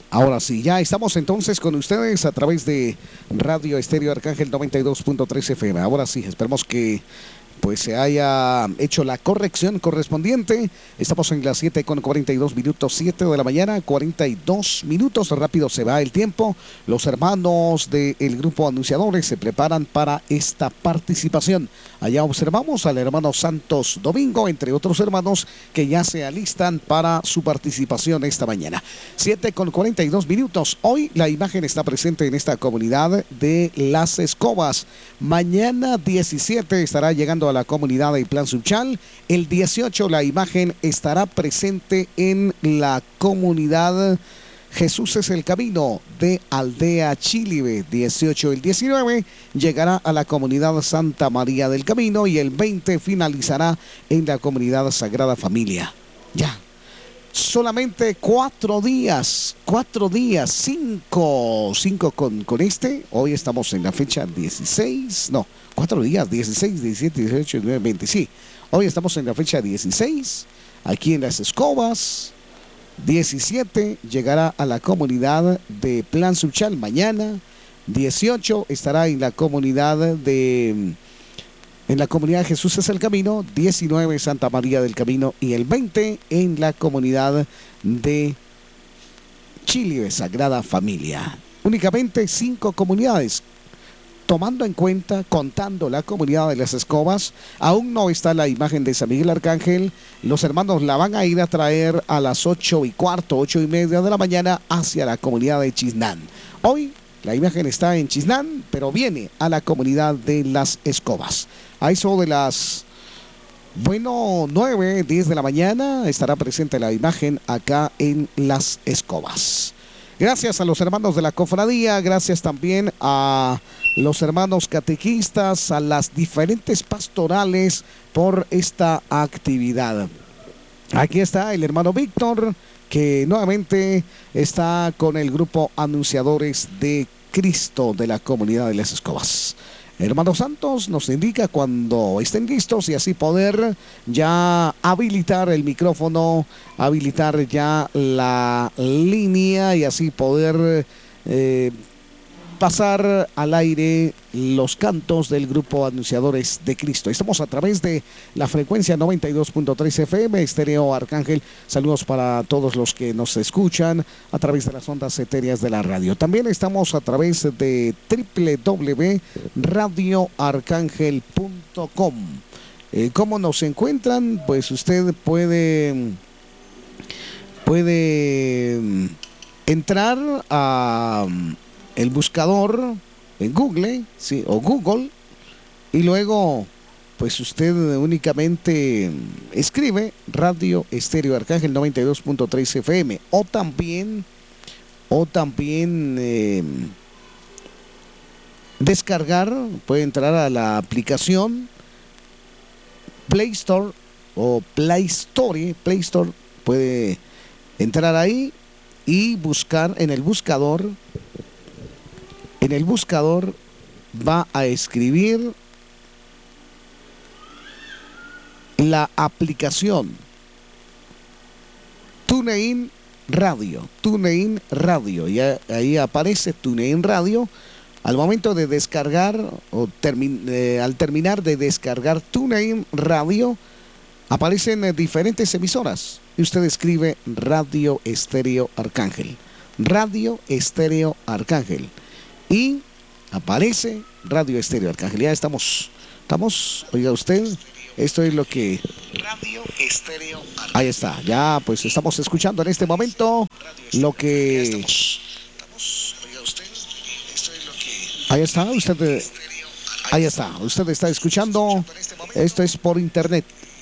Ahora sí, ya estamos entonces con ustedes a través de Radio Estéreo Arcángel 92.3 FM. Ahora sí, esperemos que pues se haya hecho la corrección correspondiente. Estamos en las 7:42 minutos, 7 de la mañana, 42 minutos. Rápido se va el tiempo. Los hermanos del grupo Anunciadores se preparan para esta participación. Allá observamos al hermano Santos Domingo, entre otros hermanos que ya se alistan para su participación esta mañana. 7:42 minutos. Hoy la imagen está presente en esta comunidad de Las Escobas. Mañana 17 estará llegando a la comunidad de Plan Suchal. El 18 la imagen estará presente en la comunidad Jesús es el Camino de Aldea Chilibe. 18. El 19 llegará a la comunidad Santa María del Camino y el 20 finalizará en la comunidad Sagrada Familia. Ya. Solamente 4 días, 5 con este. Hoy estamos en la fecha 16, no, 4 días, 16, 17, 18, 19, 20, sí. Hoy estamos en la fecha 16, aquí en Las Escobas. 17 llegará a la comunidad de Plan Suchal mañana. 18 estará en la comunidad Jesús es el Camino, 19 Santa María del Camino y el 20 en la comunidad de Chile, Sagrada Familia. Únicamente 5 comunidades. Tomando en cuenta, contando la comunidad de Las Escobas, aún no está la imagen de San Miguel Arcángel. Los hermanos la van a ir a traer a las 8:15, 8:30 de la mañana hacia la comunidad de Chiznán. Hoy la imagen está en Chiznán, pero viene a la comunidad de Las Escobas. A eso de las 9, 10 de la mañana estará presente la imagen acá en Las Escobas. Gracias a los hermanos de la cofradía, gracias también a los hermanos catequistas, a las diferentes pastorales por esta actividad. Aquí está el hermano Víctor, que nuevamente está con el grupo Anunciadores de Cristo de la comunidad de Las Escobas. Hermano Santos nos indica cuando estén listos y así poder ya habilitar el micrófono, habilitar ya la línea y así poder pasar al aire los cantos del grupo Anunciadores de Cristo. Estamos a través de la frecuencia 92.3 FM, Estéreo Arcángel. Saludos para todos los que nos escuchan a través de las ondas etéreas de la radio. También estamos a través de www.radioarcangel.com. ¿Cómo nos encuentran? Pues usted puede entrar a el buscador en Google, sí, o Google, y luego pues usted únicamente escribe Radio Estéreo Arcángel 92.3 FM o también descargar, puede entrar a la aplicación Play Store o Play Store, puede entrar ahí y buscar en el buscador. En el buscador va a escribir la aplicación TuneIn Radio, y ahí aparece TuneIn Radio. Al momento de descargar o al terminar de descargar TuneIn Radio, aparecen diferentes emisoras y usted escribe Radio Estéreo Arcángel, y aparece Radio Estéreo Arcángel. Ya estamos, oiga usted, esto es lo que Radio Estéreo Arcángel. Ahí está, ya pues estamos escuchando en este momento lo que oiga usted, esto es lo que ahí está, usted está escuchando, esto es por internet,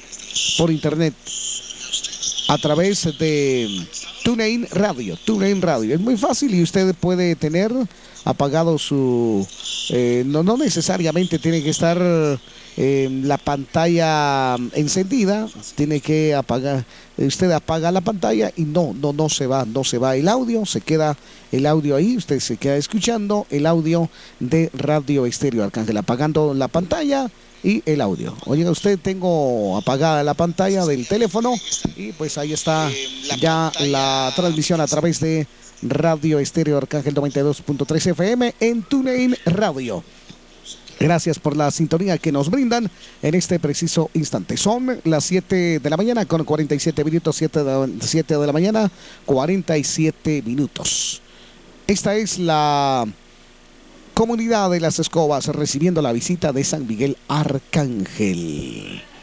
a través de TuneIn Radio. Es muy fácil y usted puede tener apagado su... no necesariamente tiene que estar la pantalla encendida, tiene que apagar, usted apaga la pantalla y no se va el audio, se queda el audio ahí, usted se queda escuchando el audio de Radio Estéreo Arcángel, apagando la pantalla y el audio. Oiga usted, tengo apagada la pantalla del teléfono y pues ahí está ya la transmisión a través de Radio Estéreo Arcángel 92.3 FM en TuneIn Radio. Gracias por la sintonía que nos brindan en este preciso instante. Son las 7 de la mañana con 47 minutos, 7 de la mañana, 47 minutos. Esta es la comunidad de Las Escobas recibiendo la visita de San Miguel Arcángel.